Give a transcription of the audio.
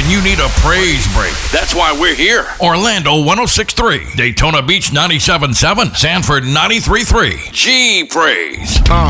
and you need a praise break. That's why we're here. Orlando 106.3, Daytona Beach 97.7, Sanford 93.3. G Praise.